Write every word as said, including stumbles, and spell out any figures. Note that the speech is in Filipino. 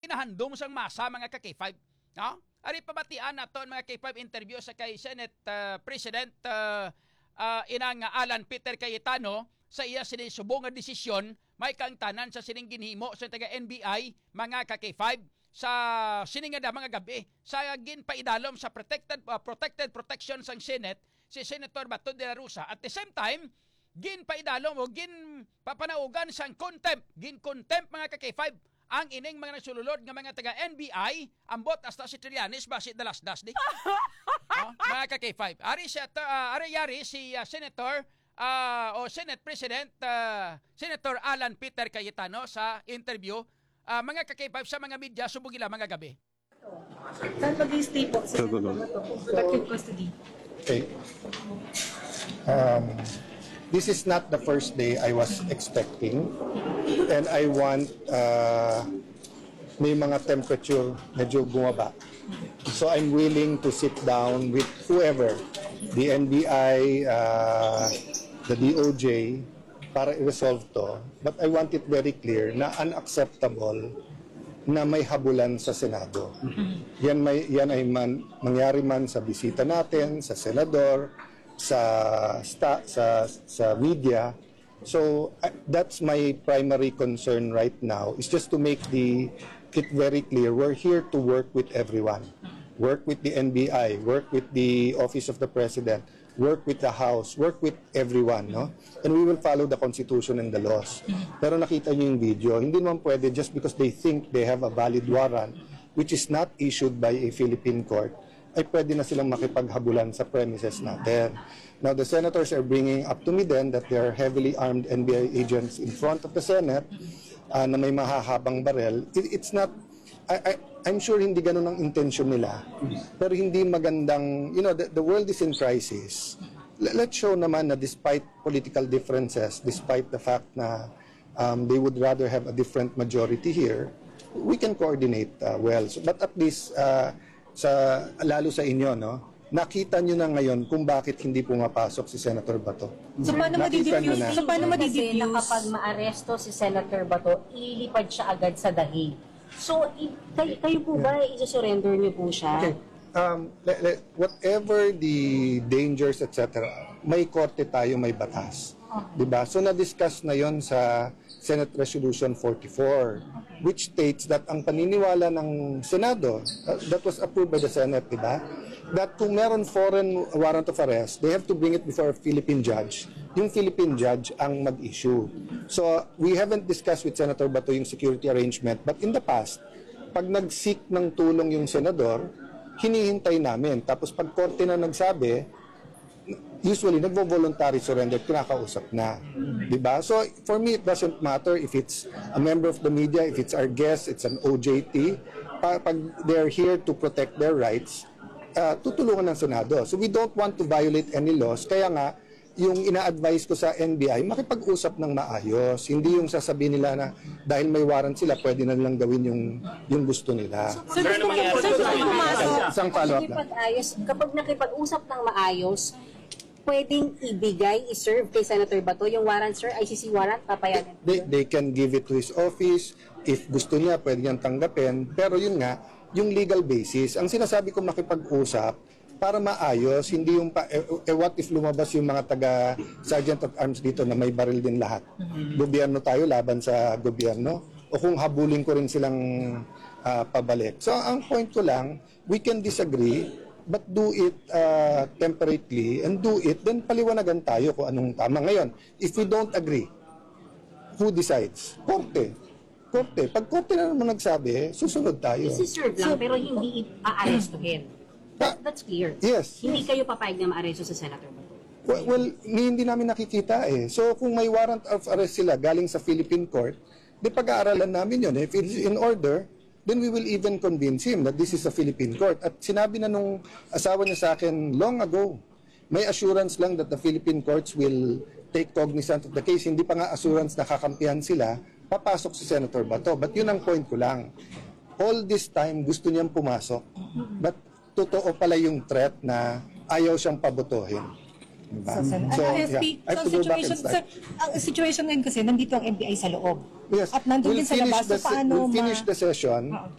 ginahandom sang masa mga ka-K five. No? Ari pabatian nato mga K five interview sa kay Senate uh, President uh, uh, inang Alan Peter Cayetano sa iya sinisubong nga desisyon may kang tanan sa sining ginhimo sa taga N B I mga ka-K five sa siningada mga gabi sa ginpaidalom sa protected uh, protected protection sang Senate si Senator Bato de la Rosa. At the same time gin paidalom o gin papanaugan sang contempt, gin contempt mga ka-K five ang ining mga nagsululod nga mga taga N B I ambot hasta si Trillanes basit dalas-das di. Oh, mga ka-K five. Ari siya uh, ari yari si uh, Senator uh, o Senate President uh, Senator Alan Peter Cayetano sa interview uh, mga ka-K five sa mga media subugila mga gabi. Saan mag-i-stay po sa protective custody? Okay. Um, this is not the first day I was expecting, and I want uh, may mga temperature medyo bumaba. So I'm willing to sit down with whoever, the N B I, uh, the D O J, para i-resolve to. But I want it very clear na unacceptable na may habulan sa Senado. Yan may yan ay man, mangyari man sa bisita natin, sa senador, sa sta, sa sa media. So uh, that's my primary concern right now, is just to make the it very clear we're here to work with everyone. Work with the N B I, work with the Office of the President, work with the House, work with everyone, no? And we will follow the Constitution and the laws. Pero nakita niyo yung video, hindi naman pwede just because they think they have a valid warrant, which is not issued by a Philippine court, ay pwede na silang makipaghabulan sa premises natin. Now, the senators are bringing up to me then that there are heavily armed N B I agents in front of the Senate uh, na may mahahabang barel. It, it's not, I, I, I'm sure hindi ganun ang intention nila. Pero hindi magandang, you know, the, the world is in crisis. Let's show naman na despite political differences, despite the fact na um, they would rather have a different majority here, we can coordinate uh, well. So, but at least, uh, sa, lalo sa inyo, no, nakita nyo na ngayon kung bakit hindi pumapasok si Senator Bato. So paano Nakita nyo ma-diffuse? na. So paano Kasi ma-diffuse? na kapag maaresto si Senator Bato, ililipad siya agad sa dahig. So, i- kayo, kayo po ba, i-surrender niyo po siya? Okay. Um, le, le, whatever the dangers, et cetera, may korte tayo, may batas. Okay. Diba? So, na-discuss na yon sa Senate Resolution forty-four, Okay. which states that ang paniniwala ng Senado, uh, that was approved by the Senate, diba? That kung meron foreign warrant of arrest, they have to bring it before a Philippine judge. Yung Philippine judge ang mag-issue. So, we haven't discussed with Senator Bato yung security arrangement, but in the past, pag nag-seek ng tulong yung senador, hinihintay namin. Tapos pag korte na nagsabi, usually nagvo-voluntary surrender, kinakausap na. Diba? So, for me, it doesn't matter if it's a member of the media, if it's our guest, it's an O J T. Pa- pag they're here to protect their rights, uh, tutulungan ng Senado. So, we don't want to violate any laws. Kaya nga, yung ina-advise ko sa N B I, makipag-usap ng maayos. Hindi yung sasabihin nila na dahil may warrant sila, pwede na lang gawin yung, yung gusto nila. So gusto mo so, gusto mo pumasok? Isang follow-up lang. Nakipag-ayos, kapag nakipag-usap ng maayos, pwedeng ibigay, iserve kay Senator Bato yung warrant, sir, I C C warrant, papayagan. They, they can give it to his office. If gusto niya, pwede niyang tanggapin. Pero yun nga, yung legal basis. Ang sinasabi ko makipag-usap, para maayos, hindi yung, pa, eh, eh, what if lumabas yung mga taga Sergeant at Arms dito na may baril din lahat. Gobyerno tayo, laban sa gobyerno. O kung habulin ko rin silang uh, pabalik. So, ang point ko lang, we can disagree, but do it uh, temperately, and do it, then paliwanagan tayo kung anong tama. Ngayon, if we don't agree, who decides? Korte. Korte. Pag korte na naman nagsabi, susunod tayo. Isi-serve lang, pero hindi aarestuhin. That, that's clear. Yes. Hindi kayo papayag na maaresto sa Senator Bato. Well, well, hindi namin nakikita eh. So, kung may warrant of arrest sila galing sa Philippine court, di pag-aaralan namin yun. If it's in order, then we will even convince him that this is a Philippine court. At sinabi na nung asawa niya sa akin long ago, may assurance lang that the Philippine courts will take cognizance of the case. Hindi pa nga assurance na kakampihan sila, papasok si Senator Bato. But yun ang point ko lang. All this time, gusto niyang pumasok. But totoo pala yung threat na ayaw siyang pabotohin. Diba? So, sen- So, ano, yeah, S P, I have so to go back situation, and sir, start. ang situation ngayon kasi, nandito ang N B I sa loob. Yes. At nandun We'll din sa finish labas, so the se- paano we'll finish ma- the session, Oo.